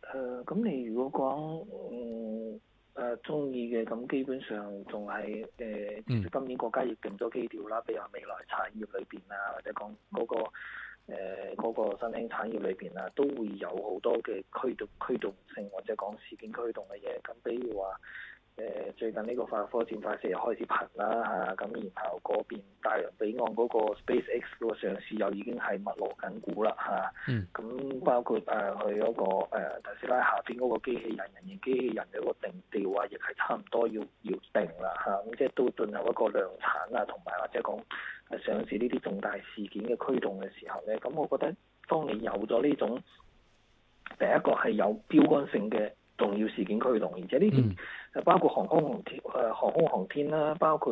咁你如果講中意嘅，咁基本上仲係其實今年國家亦定咗基調啦，譬如話未來產業裏邊啊，或者講嗰個新興產業裏邊啊，都會有好多嘅驅動性或者講事件驅動嘅嘢。咁比如話最近呢個化科戰快4又開始頻啦嚇，咁然後嗰邊大洋彼岸嗰個 SpaceX 嗰個上市又已經係密鑼緊鼓啦嚇。咁包括佢嗰個特斯拉下邊嗰個機器人人形機器人嘅個定調啊，亦係差唔多要定啦嚇。咁即係都進入一個量產啊，同埋或者講上市呢啲重大事件嘅驅動嘅時候咧，咁我覺得當你有咗呢種第一個係有標杆性嘅重要事件驅動，而且呢啲包括航空航天啦，包括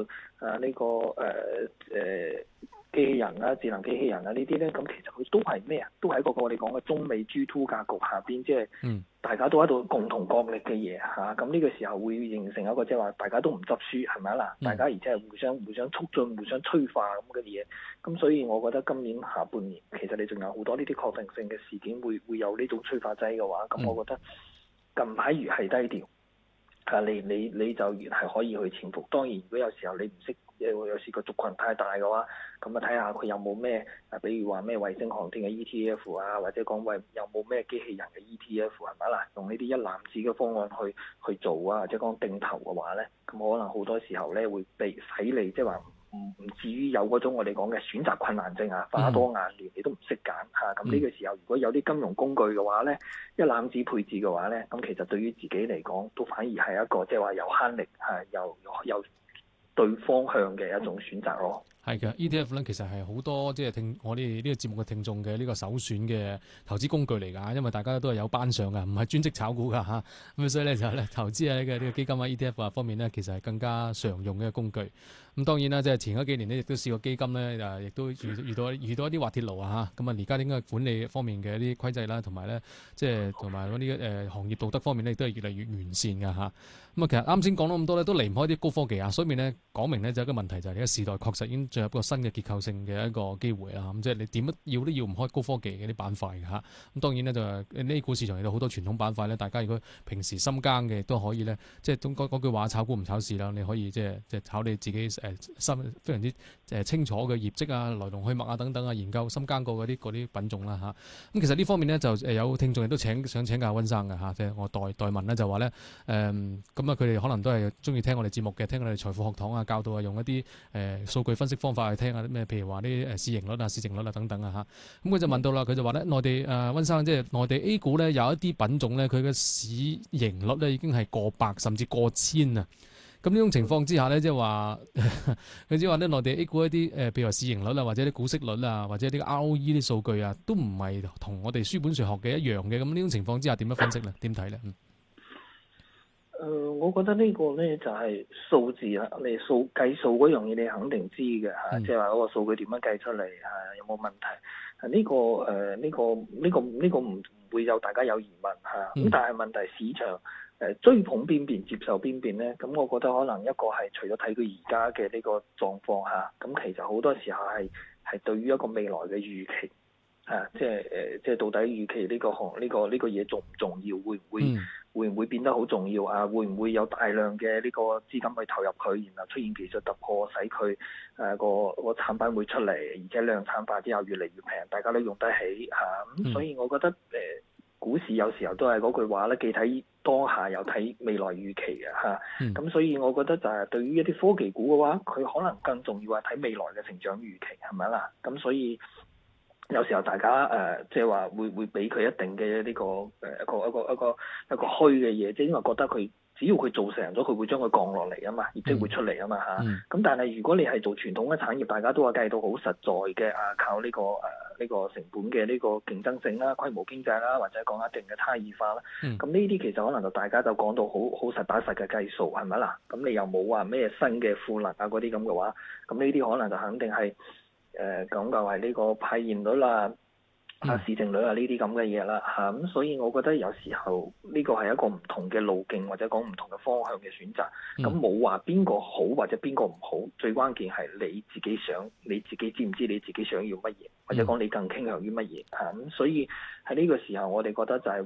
機器人啦、智能機器人啦呢啲咧，咁其實佢都係咩啊？都係嗰個我哋講嘅中美 G2 格局下邊，即係大家都喺度共同角力嘅嘢嚇。咁呢個時候會形成一個即係話大家都唔執輸係咪啊嗱？大家而且係互相促進、互相催化咁嘅嘢。咁所以我覺得今年下半年其實你仲有好多呢啲確定性嘅事件會有呢種催化劑嘅話，咁我覺得近排越係低調。你就越係可以去潛伏。當然，如果有時候你唔識，有時個族群太大嘅話，咁啊睇下佢有冇咩比如話咩衛星航天嘅 ETF 啊，或者講有冇咩機器人嘅 ETF 係咪啦？用呢啲一籃子嘅方案去做啊，或者講定投嘅話咧，咁可能好多時候咧會被使你即係話唔至於有嗰種我哋講嘅選擇困難症啊，花多眼亂，你都唔識揀嚇。咁呢個時候如果有啲金融工具嘅話咧，一攬子配置嘅話咧，咁其實對於自己嚟講，都反而係一個即係話又慳力又對方向嘅一種選擇咯。 係嘅 ETF 咧，其實係好多即係聽我哋呢個節目嘅聽眾嘅呢個首選嘅投資工具嚟㗎，因為大家都係有班上㗎，唔係專職炒股㗎嚇。咁所以咧就咧投資喺呢個基金啊 ETF 啊方面咧，其實係更加常用嘅工具。咁當然啦，即係前嗰幾年咧，亦都試過基金咧，亦都遇到一啲滑鐵盧啊嚇。咁啊，而家應該管理方面嘅一啲規制啦，同埋咧即係同埋嗰啲行業道德方面咧，亦都係越嚟越完善㗎嚇。咁啊，其實啱先講咗咁多咧，都離唔開啲高科技啊。所以面咧講明咧就係一個問題，就係呢個時代確實已經進入一個新嘅結構性嘅一個機會啦。咁即係你點要都要唔開高科技嘅啲板塊嘅嚇。咁當然咧就係呢股市場有好多傳統板塊咧，大家如果平時深耕嘅都可以咧，即係嗰句話炒股唔炒市啦，你可以即係炒你自己非常之清楚嘅業績啊、來龍去脈啊等等啊，研究深耕過嗰啲品種啦嚇。咁其實呢方面咧就有聽眾亦都想請教溫生嘅嚇，即係我代問咧就話咧咁啊，佢哋可能都係中意聽我哋節目嘅，聽我哋財富學堂啊，教導啊，用一啲數據分析方法去聽下啲咩，譬如話啲市盈率啊、市淨率啊等等啊嚇。咁佢就問到啦，佢就話咧內地溫生即係內地 A 股咧有一啲品種咧，佢嘅市盈率咧已經係過百甚至過千啊。咁呢種情況之下咧，即係話佢只話咧內地 A 股一啲譬如話市盈率啊，或者啲股息率啊，或者啲 ROE 啲數據啊，都唔係同我哋書本上學嘅一樣嘅。咁呢種情況之下點樣分析咧？點睇咧？ 我覺得呢個咧就係數字啦，你計數嗰樣嘢你肯定知嘅嚇，即係話嗰個數據點樣計出嚟有冇問題？呢個唔會有大家有疑問嚇。咁但係問題市場追捧邊邊接受邊邊咧？咁我覺得可能一個係除咗睇佢而家嘅呢個狀況嚇，咁其實好多時候係對於一個未來嘅預期。即係到底預期呢個嘢重唔重要？會唔會變得好重要啊？會唔會有大量嘅呢個資金去投入佢，然後出現技術突破，使佢個產品會出嚟，而且量產化之後越嚟越平，大家都用得起嚇。咁所以我覺得股市有時候都係嗰句話咧，既睇當下又睇未來預期嘅嚇。咁所以我覺得就係對於一啲科技股嘅話，佢可能更重要係睇未來嘅成長預期係咪啦？咁所以有時候大家即係話會俾佢一定嘅呢個一個虛嘅嘢，即係因為覺得佢只要佢做成咗，佢會將佢降落嚟啊嘛，業績會出嚟啊嘛嚇。咁但係如果你係做傳統嘅產業，大家都話計到好實在嘅靠呢個成本嘅呢個競爭性啦、規模經濟啦，或者講一定嘅差異化啦。咁呢啲其實可能就大家就講到好實打實嘅計數係咪啦？咁你又冇話咩新嘅賦能啊嗰啲咁嘅話，咁呢啲可能就肯定係。講究係呢個派現率啦、市淨率啊呢啲咁嘅嘢啦嚇，咁所以我覺得有時候呢個係一個唔同嘅路徑或者講唔同嘅方向嘅選擇，咁冇話邊個好或者邊個唔好，最關鍵係你自己知唔知你自己想要乜嘢，或者講你更傾向於乜嘢嚇，咁所以喺呢個時候我哋覺得就係